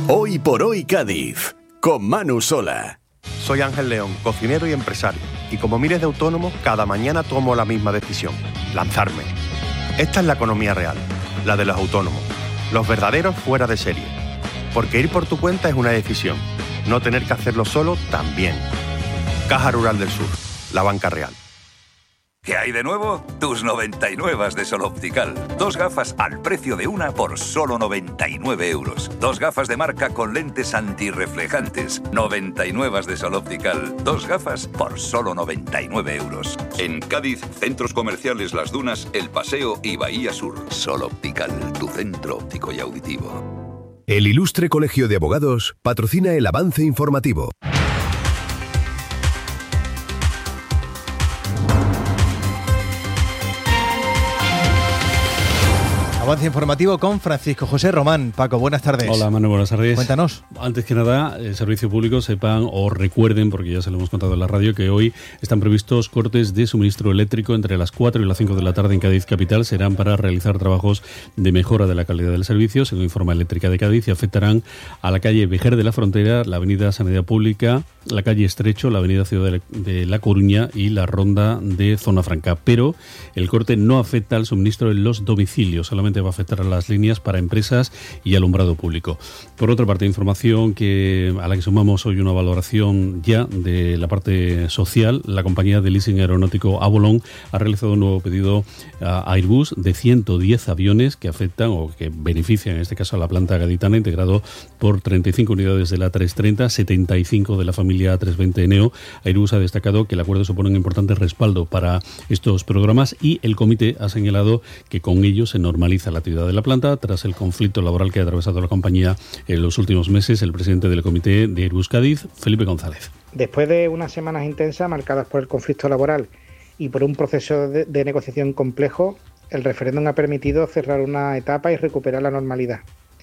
Hoy por hoy Cádiz, con Manu Sola. Soy Ángel León, cocinero y empresario, y como miles de autónomos, cada mañana tomo la misma decisión: lanzarme. Esta es la economía real, la de los autónomos, los verdaderos fuera de serie. Porque ir por tu cuenta es una decisión, no tener que hacerlo solo también. Caja Rural del Sur, la banca real. ¿Qué hay de nuevo? Tus 99 de Sol Optical. 2 gafas al precio de una por solo 99 euros. 2 gafas de marca con lentes antirreflejantes. 99 de Sol Optical. 2 gafas por solo 99 euros. En Cádiz, centros comerciales Las Dunas, El Paseo y Bahía Sur. Sol Optical, tu centro óptico y auditivo. El Ilustre Colegio de Abogados patrocina el avance informativo. Avance informativo con Francisco José Román. Paco, buenas tardes. Hola, Manu, buenas tardes. Cuéntanos. Antes que nada, el servicio público sepan o recuerden, porque ya se lo hemos contado en la radio, que hoy están previstos cortes de suministro eléctrico entre las 4 y las 5 de la tarde en Cádiz capital. Serán para realizar trabajos de mejora de la calidad del servicio, según informa Eléctrica de Cádiz, y afectarán a la calle Vejer de la Frontera, la avenida Sanidad Pública, la calle Estrecho, la avenida Ciudad de La Coruña y la ronda de Zona Franca. Pero el corte no afecta al suministro en los domicilios, solamente va a afectar a las líneas para empresas y alumbrado público. Por otra parte, información a la que sumamos hoy una valoración ya de la parte social. La compañía de leasing aeronáutico Avolon ha realizado un nuevo pedido a Airbus de 110 aviones que afectan o que benefician en este caso a la planta gaditana, integrado por 35 unidades de la A330, 75 de la familia A320 Neo. Airbus ha destacado que el acuerdo supone un importante respaldo para estos programas y el comité ha señalado que con ello se normaliza la actividad de la planta tras el conflicto laboral que ha atravesado la compañía en los últimos meses. El presidente del comité de Airbus Cádiz, Felipe González. Después de unas semanas intensas marcadas por el conflicto laboral y por un proceso de negociación complejo, el referéndum ha permitido cerrar una etapa y recuperar la normalidad.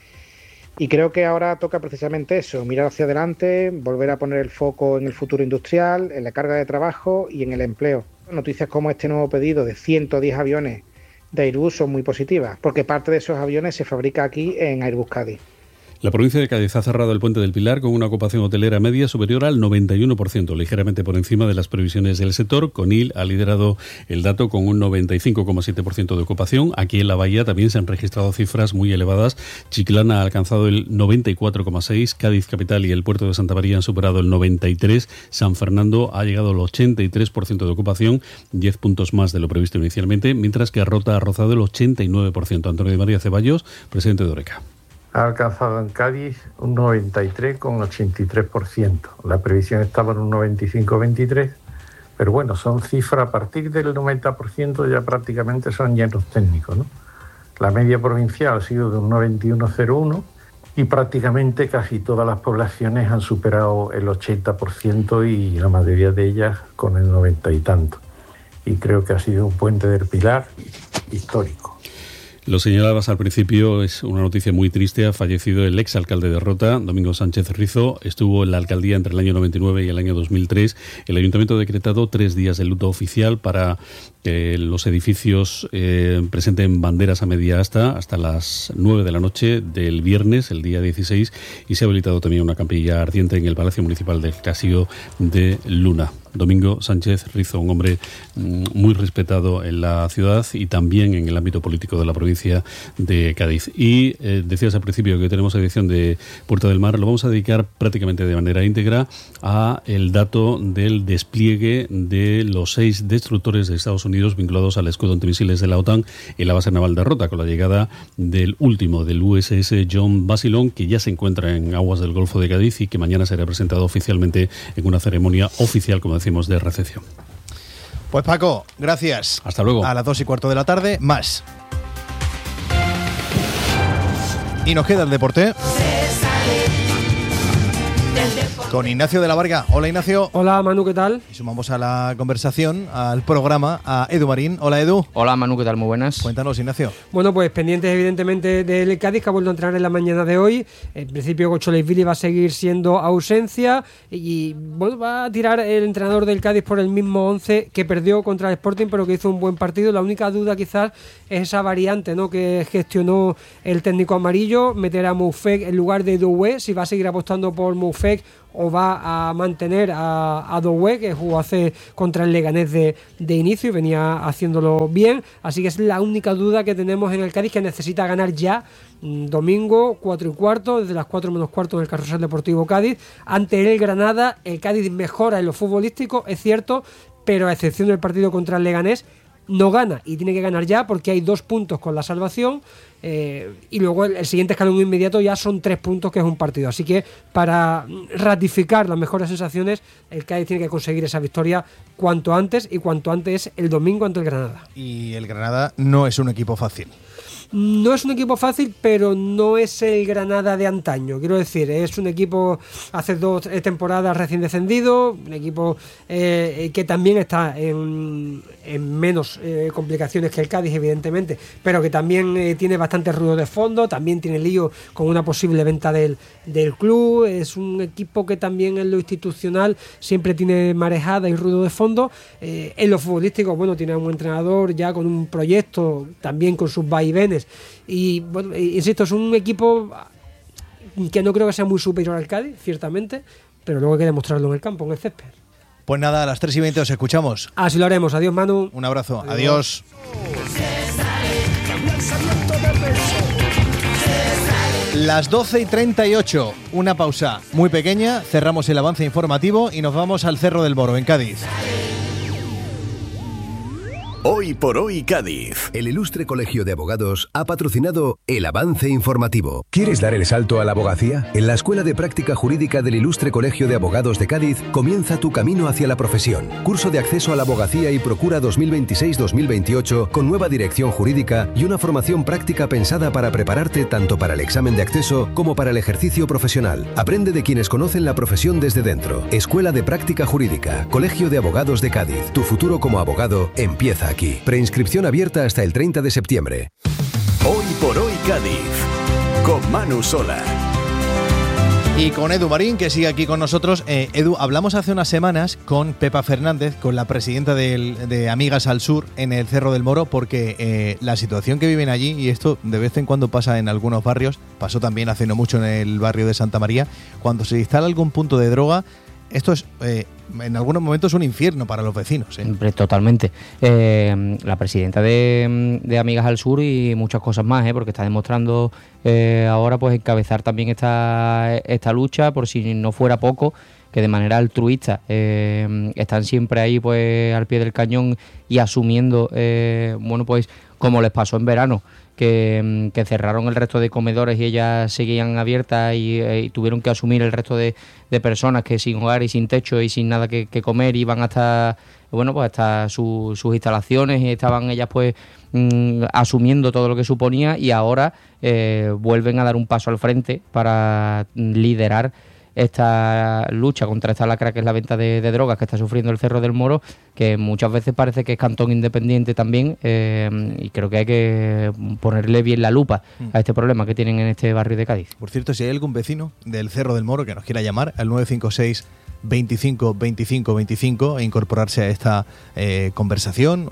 Y creo que ahora toca precisamente eso, mirar hacia adelante, volver a poner el foco en el futuro industrial, en la carga de trabajo y en el empleo. Noticias como este nuevo pedido de 110 aviones de Airbus son muy positivas, porque parte de esos aviones se fabrica aquí en Airbus Cádiz. La provincia de Cádiz ha cerrado el Puente del Pilar con una ocupación hotelera media superior al 91%, ligeramente por encima de las previsiones del sector. Conil ha liderado el dato con un 95,7% de ocupación. Aquí en la Bahía también se han registrado cifras muy elevadas. Chiclana ha alcanzado el 94,6%, Cádiz Capital y el Puerto de Santa María han superado el 93%, San Fernando ha llegado al 83% de ocupación, 10 puntos más de lo previsto inicialmente, mientras que Rota ha rozado el 89%. Antonio de María Ceballos, presidente de Oreca. Ha alcanzado en Cádiz un 93,83%. La previsión estaba en un 95,23%, pero bueno, son cifras a partir del 90%, ya prácticamente son llenos técnicos, ¿no? La media provincial ha sido de un 91,01% y prácticamente casi todas las poblaciones han superado el 80% y la mayoría de ellas con el 90 y tanto. Y creo que ha sido un Puente del Pilar histórico. Lo señalabas al principio, es una noticia muy triste. Ha fallecido el exalcalde de Rota, Domingo Sánchez Rizo. Estuvo en la alcaldía entre el año 99 y el año 2003. El ayuntamiento ha decretado 3 días de luto oficial para que los edificios presenten banderas a media asta hasta las 9 de la noche del viernes, el día 16, y se ha habilitado también una capilla ardiente en el Palacio Municipal del Castillo de Luna. Domingo Sánchez Rizo, un hombre muy respetado en la ciudad y también en el ámbito político de la provincia de Cádiz. Y decías al principio que tenemos edición de Puerta del Mar, lo vamos a dedicar prácticamente de manera íntegra a el dato del despliegue de los 6 destructores de Estados Unidos vinculados al escudo antimisiles de la OTAN en la base naval de Rota, con la llegada del último, del USS John Basilone, que ya se encuentra en aguas del Golfo de Cádiz y que mañana será presentado oficialmente en una ceremonia oficial, como decimos, de recepción. Pues Paco, gracias. Hasta luego. A las 2:15 de la tarde, más. Y nos queda el deporte. Con Ignacio de la Varga. Hola, Ignacio. Hola, Manu, ¿qué tal? Y sumamos a la conversación, al programa, a Edu Marín. Hola, Edu. Hola, Manu, ¿qué tal? Muy buenas. Cuéntanos, Ignacio. Bueno, pues pendientes evidentemente del Cádiz, que ha vuelto a entrenar en la mañana de hoy. En principio Gocholeishvili va a seguir siendo ausencia y bueno, va a tirar el entrenador del Cádiz por el mismo 11 que perdió contra el Sporting, pero que hizo un buen partido. La única duda quizás es esa variante, ¿no?, que gestionó el técnico amarillo, meter a Moufek en lugar de Doué, si va a seguir apostando por Moufek o va a mantener a Doué, que jugó hace contra el Leganés de inicio y venía haciéndolo bien. Así que es la única duda que tenemos en el Cádiz, que necesita ganar ya domingo 4:15, desde las 4 menos cuarto en el Carrusel Deportivo Cádiz, ante el Granada. El Cádiz mejora en lo futbolístico, es cierto, pero a excepción del partido contra el Leganés, no gana y tiene que ganar ya, porque hay 2 puntos con la salvación, y luego el siguiente escalón inmediato ya son 3 puntos, que es un partido. Así que para ratificar las mejores sensaciones, el Cádiz tiene que conseguir esa victoria cuanto antes, y cuanto antes el domingo ante el Granada. Y el Granada no es un equipo fácil. No es un equipo fácil, pero no es el Granada de antaño. Quiero decir, es un equipo hace 2 temporadas recién descendido, un equipo que también está en menos complicaciones que el Cádiz, evidentemente, pero que también tiene bastante ruido de fondo, también tiene lío con una posible venta del club. Es un equipo que también en lo institucional siempre tiene marejada y ruido de fondo. En lo futbolístico, bueno, tiene un entrenador ya con un proyecto, también con sus vaivenes. Y bueno, insisto, es un equipo que no creo que sea muy superior al Cádiz, ciertamente, pero luego hay que demostrarlo en el campo, en el césped. Pues nada, a las 3:20 os escuchamos. Así lo haremos. Adiós, Manu. Un abrazo. Adiós. Las 12:38, una pausa muy pequeña, cerramos el avance informativo y nos vamos al Cerro del Moro, en Cádiz. Hoy por hoy Cádiz. El Ilustre Colegio de Abogados ha patrocinado el avance informativo. ¿Quieres dar el salto a la abogacía? En la Escuela de Práctica Jurídica del Ilustre Colegio de Abogados de Cádiz comienza tu camino hacia la profesión. Curso de acceso a la abogacía y procura 2026-2028 con nueva dirección jurídica y una formación práctica pensada para prepararte tanto para el examen de acceso como para el ejercicio profesional. Aprende de quienes conocen la profesión desde dentro. Escuela de Práctica Jurídica, Colegio de Abogados de Cádiz. Tu futuro como abogado empieza aquí. Preinscripción abierta hasta el 30 de septiembre. Hoy por hoy Cádiz, con Manu Sola. Y con Edu Marín, que sigue aquí con nosotros. Edu, hablamos hace unas semanas con Pepa Fernández, con la presidenta de Amigas al Sur en el Cerro del Moro, porque la situación que viven allí, y esto de vez en cuando pasa en algunos barrios, pasó también hace no mucho en el barrio de Santa María, cuando se instala algún punto de droga, esto es en algunos momentos un infierno para los vecinos. Totalmente. La presidenta de Amigas al Sur y muchas cosas más, porque está demostrando ahora pues encabezar también esta lucha, por si no fuera poco, que de manera altruista están siempre ahí pues al pie del cañón y asumiendo, bueno, pues como les pasó en verano, que cerraron el resto de comedores y ellas seguían abiertas y tuvieron que asumir el resto de personas que sin hogar y sin techo y sin nada que comer iban hasta, bueno, pues hasta sus instalaciones, y estaban ellas pues asumiendo todo lo que suponía, y ahora vuelven a dar un paso al frente para liderar esta lucha contra esta lacra que es la venta de drogas que está sufriendo el Cerro del Moro, que muchas veces parece que es cantón independiente también, y creo que hay que ponerle bien la lupa a este problema que tienen en este barrio de Cádiz. Por cierto, si hay algún vecino del Cerro del Moro que nos quiera llamar al 956 25 25 25 e incorporarse a esta conversación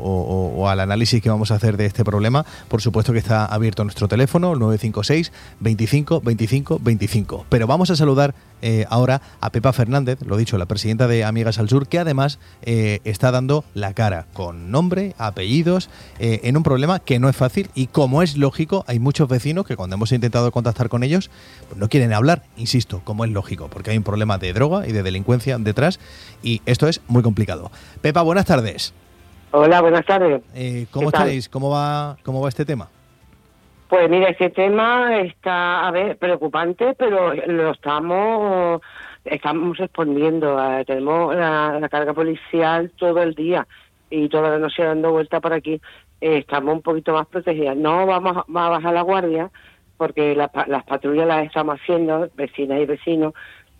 o al análisis que vamos a hacer de este problema, por supuesto que está abierto nuestro teléfono, el 956 25 25 25. Pero vamos a saludar ahora a Pepa Fernández, lo dicho, la presidenta de Amigas al Sur, que además está dando la cara con nombre, apellidos, en un problema que no es fácil, y como es lógico, hay muchos vecinos que cuando hemos intentado contactar con ellos pues no quieren hablar, insisto, como es lógico, porque hay un problema de droga y de delincuencia detrás, y esto es muy complicado. Pepa, buenas tardes. Hola, buenas tardes. ¿Cómo estáis? ¿Cómo va este tema? Pues mira, este tema está, preocupante, pero lo estamos respondiendo. Tenemos la carga policial todo el día y toda la noche dando vuelta por aquí. Estamos un poquito más protegidas. No vamos a bajar la guardia porque las patrullas las estamos haciendo, vecinas y vecinos,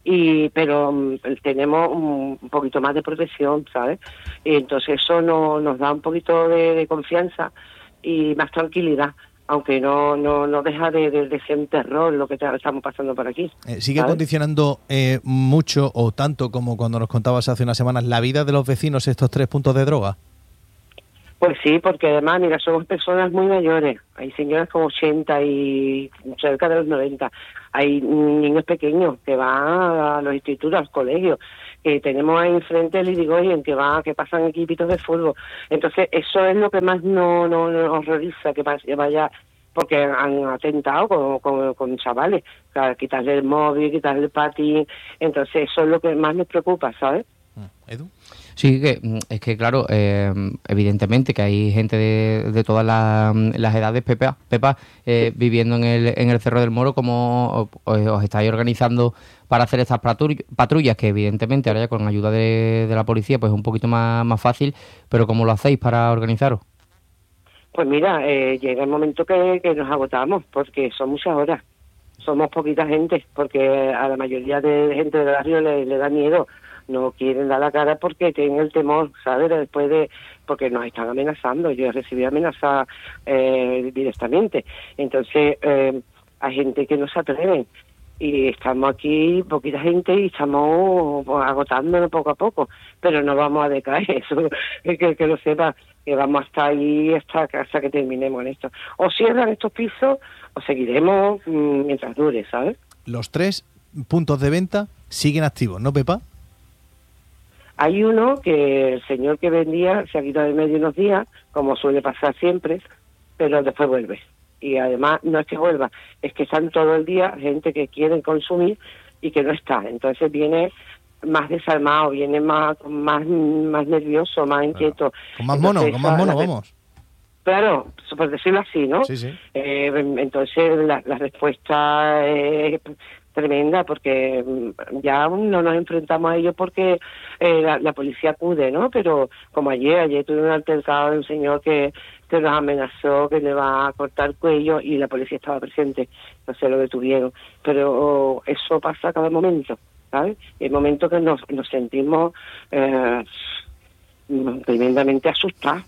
pero tenemos un poquito más de protección, ¿sabes? Y entonces eso nos da un poquito de confianza y más tranquilidad, aunque no deja de ser un terror lo que estamos pasando por aquí. ¿Sigue ¿sabes? condicionando mucho o tanto como cuando nos contabas hace unas semanas la vida de los vecinos estos 3 puntos de droga? Pues sí, porque además, mira, somos personas muy mayores. Hay señoras con 80 y cerca de los 90. Hay niños pequeños que van a los institutos, a los colegios. Tenemos ahí enfrente el Irigoyen que pasan equipitos de fútbol. Entonces, eso es lo que más nos horroriza, que vaya, porque han atentado con chavales, para quitarle el móvil, quitarle el patín. Entonces, eso es lo que más nos preocupa, ¿sabes? ¿Edu? Sí, es que claro, evidentemente que hay gente de todas las edades, Pepa, viviendo en el Cerro del Moro. ¿Cómo os estáis organizando para hacer estas patrullas? Que evidentemente ahora ya con ayuda de la policía pues es un poquito más fácil, pero ¿cómo lo hacéis para organizaros? Pues mira, llega el momento que nos agotamos, porque son muchas horas. Somos poquita gente, porque a la mayoría de gente del barrio le da miedo. No quieren dar la cara porque tienen el temor, ¿sabes? Porque nos están amenazando. Yo he recibido amenazas directamente. Entonces, hay gente que no se atreve. Y estamos aquí, poquita gente, y estamos agotándonos poco a poco. Pero no vamos a decaer, eso que lo sepa, que vamos hasta ahí, hasta que terminemos en esto. O cierran estos pisos, o seguiremos mientras dure, ¿sabes? Los 3 puntos de venta siguen activos, ¿no, Pepa? Hay uno que el señor que vendía se ha quitado de medio unos días, como suele pasar siempre, pero después vuelve. Y además no es que vuelva, es que están todo el día gente que quiere consumir y que no está. Entonces viene más desarmado, viene más nervioso, más inquieto. Con más mono, vamos. Claro, por decirlo así, ¿no? Sí. Entonces la respuesta es tremenda, porque ya no nos enfrentamos a ellos porque la policía acude, ¿no? Pero como ayer tuve un altercado de un señor que nos amenazó que le va a cortar el cuello y la policía estaba presente, no sé, lo detuvieron. Pero eso pasa a cada momento, ¿sabes? El momento que nos sentimos tremendamente asustados.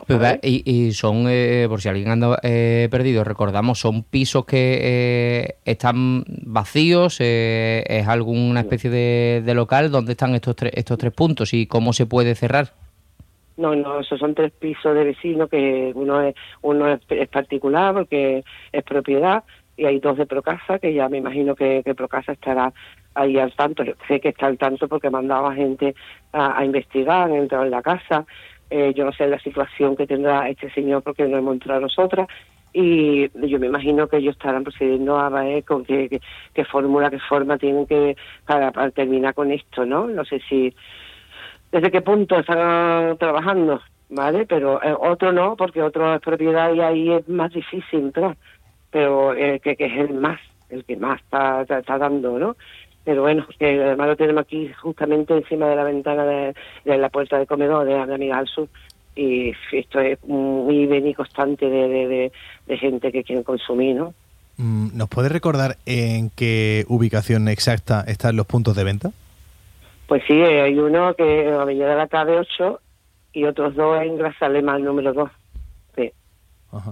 Y son, por si alguien anda perdido, recordamos, ¿son pisos que están vacíos? ¿Es alguna especie de local? ¿Dónde están estos tres puntos y cómo se puede cerrar? No, esos son 3 pisos de vecinos, que uno es particular porque es propiedad, y hay 2 de Procasa, que ya me imagino que Procasa estará ahí al tanto. Sé que está al tanto porque mandaba gente a investigar, han entrado en la casa. Yo no sé la situación que tendrá este señor porque no hemos entrado nosotras, y yo me imagino que ellos estarán procediendo a ver con qué fórmula, qué forma tienen que para terminar con esto, ¿no? No sé si desde qué punto están trabajando, ¿vale? Pero otro no, porque otro es propiedad y ahí es más difícil entrar, pero que es el que más está dando, ¿no? Pero bueno, que además lo tenemos aquí justamente encima de la ventana de la puerta de comedor de Amigas al Sur, y esto es muy bien y constante de gente que quiere consumir, ¿no? ¿Nos puedes recordar en qué ubicación exacta están los puntos de venta? Pues sí, hay uno que en la Avenida de la Cabe 8 y otros 2 en Grazalema, el número 2. Sí. Ajá.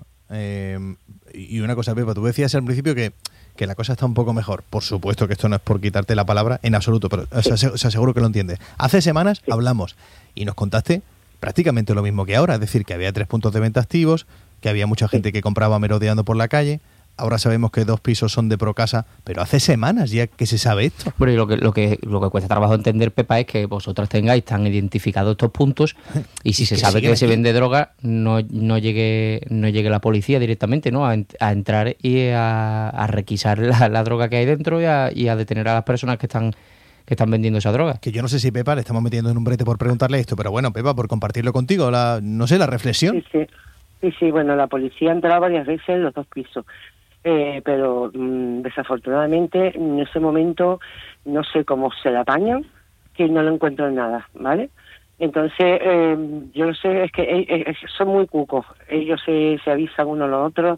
Y una cosa, Pepa, tú decías al principio que la cosa está un poco mejor. Por supuesto que esto no es por quitarte la palabra en absoluto, pero os aseguro que lo entiendes. Hace semanas hablamos y nos contaste prácticamente lo mismo que ahora, es decir, que había 3 puntos de venta activos, que había mucha gente que compraba merodeando por la calle. Ahora sabemos que 2 pisos son de Procasa, pero hace semanas ya que se sabe esto. Bueno, y lo que cuesta trabajo entender, Pepa, es que vosotras tengáis tan identificados estos puntos, y si se sabe que se vende droga, no llegue la policía directamente, ¿no? A entrar y a requisar la droga que hay dentro y a detener a las personas que están vendiendo esa droga. Que yo no sé si, Pepa, le estamos metiendo en un brete por preguntarle esto, pero bueno, Pepa, por compartirlo contigo, la reflexión. Sí, bueno, la policía ha entrado varias veces en los 2 pisos. Pero desafortunadamente en ese momento no sé cómo se la apañan, que no lo encuentran nada, ¿vale? Entonces, yo no sé, es que son muy cucos, ellos se avisan uno a los otros,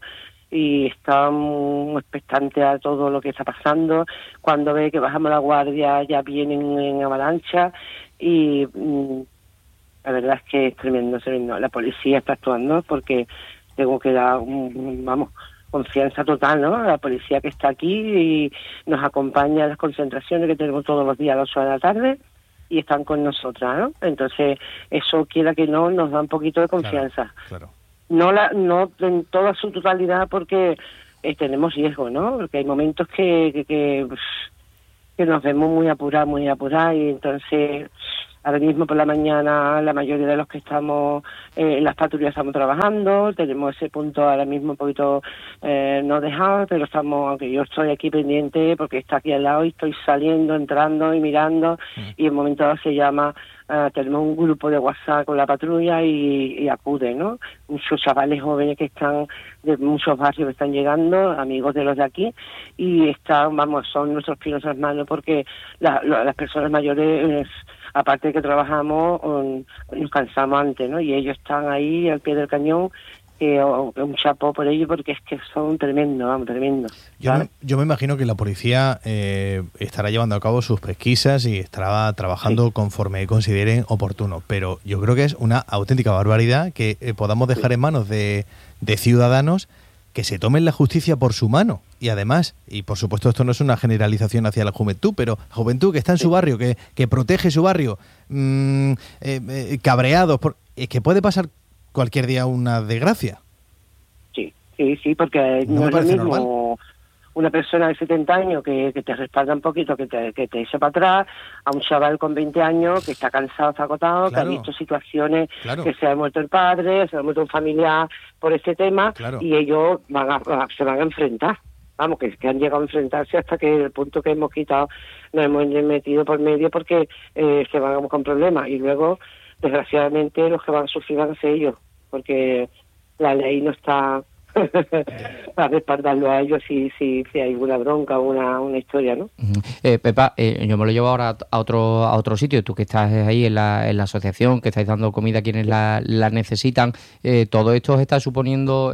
y está muy expectante a todo lo que está pasando. Cuando ve que bajamos la guardia ya vienen en avalancha y la verdad es que es tremendo. La policía está actuando porque tengo que dar, confianza total, ¿no? La policía que está aquí y nos acompaña a las concentraciones que tenemos todos los días a las 8 de la tarde y están con nosotras, ¿no? Entonces, eso, quiera que no, nos da un poquito de confianza. Claro. No en toda su totalidad porque tenemos riesgo, ¿no? Porque hay momentos que nos vemos muy apuradas y entonces ahora mismo por la mañana la mayoría de los que estamos en las patrullas estamos trabajando, tenemos ese punto ahora mismo un poquito no dejado, pero estamos, aunque yo estoy aquí pendiente porque está aquí al lado y estoy saliendo, entrando y mirando y en un momento dado se llama, tenemos un grupo de WhatsApp con la patrulla y acuden, ¿no? Muchos chavales jóvenes que están de muchos barrios que están llegando, amigos de los de aquí y son nuestros pies, nuestras manos porque las personas mayores aparte de que trabajamos, nos cansamos antes, ¿no? Y ellos están ahí al pie del cañón, un chapó por ellos porque es que son tremendos. Yo me imagino que la policía estará llevando a cabo sus pesquisas y estará trabajando conforme consideren oportuno, pero yo creo que es una auténtica barbaridad que podamos dejar en manos de ciudadanos que se tomen la justicia por su mano. Y además, y por supuesto esto no es una generalización hacia la juventud, pero la juventud que está en su barrio, que protege su barrio, cabreados, es que puede pasar cualquier día una desgracia. Sí, porque no es lo mismo normal. Una persona de 70 años que te respalda un poquito, que te echa para atrás, a un chaval con 20 años que está cansado, está agotado, que ha visto situaciones que se ha muerto el padre, se ha muerto un familiar por este tema, y ellos se van a enfrentar. Vamos, que han llegado a enfrentarse hasta que el punto que hemos quitado nos hemos metido por medio porque se van a buscar un problema. Y luego, desgraciadamente, los que van a sufrir van a ser ellos, porque la ley no está para respaldarlo a ellos si hay una bronca o una historia, ¿no? Pepa, yo me lo llevo ahora a otro sitio. Tú que estás ahí en la asociación, que estáis dando comida a quienes la necesitan, todo esto os está suponiendo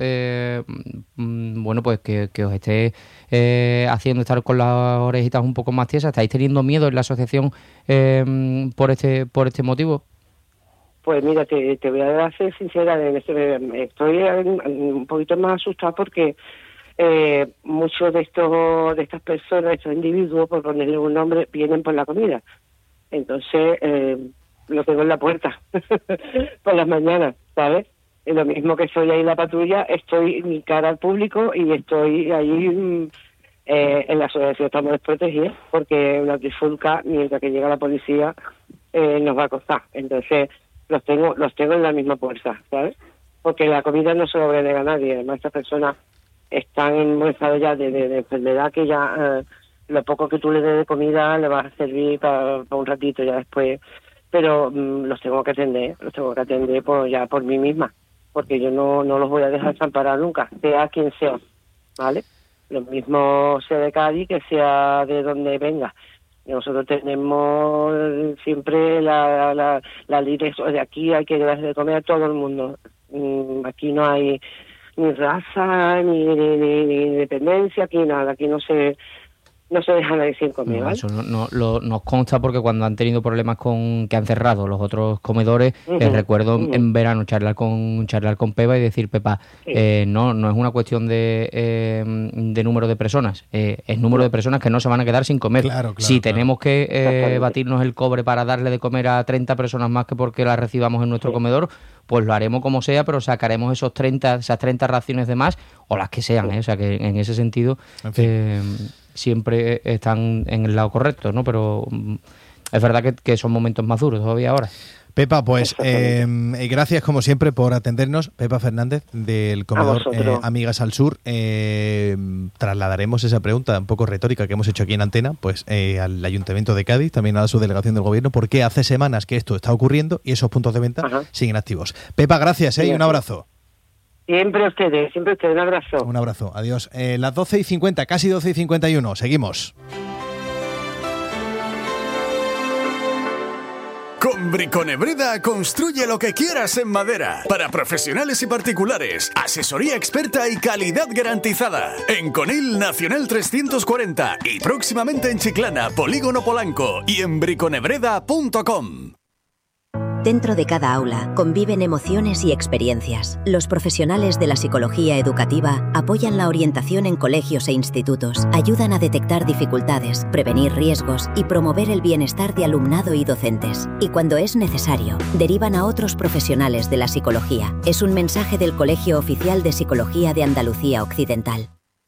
pues que os esté haciendo estar con las orejitas un poco más tiesas. ¿Estáis teniendo miedo en la asociación por este motivo? Pues mira, te voy a ser sincera, estoy un poquito más asustada porque muchos de estas personas, estos individuos, por ponerle un nombre, vienen por la comida. Entonces, lo tengo en la puerta por las mañanas, ¿sabes? Y lo mismo que soy ahí en la patrulla, estoy mi cara al público y estoy ahí en la asociación estamos desprotegidos porque una trifulca, mientras que llega la policía, nos va a costar. Entonces, los tengo en la misma fuerza, ¿sabes? Porque la comida no se lo agrega a nadie. Además, estas personas están en un estado ya de enfermedad que ya lo poco que tú le des de comida le va a servir para un ratito ya después. Pero los tengo que atender por mí misma, porque yo no los voy a dejar desamparados nunca, sea quien sea, ¿vale? Lo mismo sea de Cádiz que sea de donde venga. Nosotros tenemos siempre la dirección de aquí, hay que darle de comer a todo el mundo. Aquí no hay ni raza, ni independencia, aquí nada, aquí no se deja nadie sin comer, ¿vale? Eso nos consta porque cuando han tenido problemas con que han cerrado los otros comedores, recuerdo en verano charlar con Pepa y decir, Pepa, no es una cuestión de número de personas, es número de personas que no se van a quedar sin comer. Claro, tenemos que batirnos el cobre para darle de comer a 30 personas más que porque las recibamos en nuestro comedor, pues lo haremos como sea, pero sacaremos esas 30 raciones de más o las que sean, o sea que en ese sentido siempre están en el lado correcto, ¿no? Pero es verdad que son momentos más duros todavía ahora. Pepa, pues gracias como siempre por atendernos. Pepa Fernández, del comedor Amigas al Sur. Trasladaremos esa pregunta un poco retórica que hemos hecho aquí en Antena, pues al Ayuntamiento de Cádiz, también a la subdelegación del Gobierno, porque hace semanas que esto está ocurriendo y esos puntos de venta siguen activos. Pepa, gracias y un abrazo. Siempre ustedes, un abrazo. Un abrazo, adiós. Las 12:50, casi 12:51, seguimos. Con Briconebreda construye lo que quieras en madera. Para profesionales y particulares, asesoría experta y calidad garantizada. En Conil Nacional 340 y próximamente en Chiclana, Polígono Polanco y en briconebreda.com. Dentro de cada aula conviven emociones y experiencias. Los profesionales de la psicología educativa apoyan la orientación en colegios e institutos, ayudan a detectar dificultades, prevenir riesgos y promover el bienestar de alumnado y docentes. Y cuando es necesario, derivan a otros profesionales de la psicología. Es un mensaje del Colegio Oficial de Psicología de Andalucía Occidental.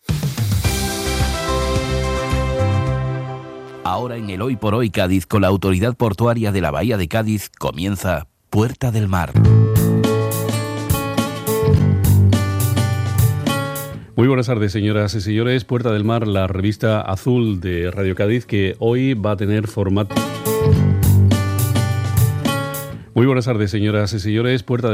Ahora en el Hoy por Hoy Cádiz, con la Autoridad Portuaria de la Bahía de Cádiz, comienza Puerta del Mar. Muy buenas tardes, señoras y señores. Puerta del Mar, la revista azul de Radio Cádiz, que hoy va a tener formato... Muy buenas tardes, señoras y señores. Puerta